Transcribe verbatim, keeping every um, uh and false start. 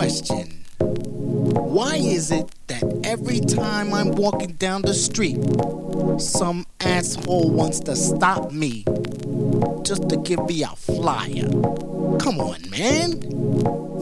question. Why is it that every time I'm walking down the street, some asshole wants to stop me just to give me a flyer? Come on, man.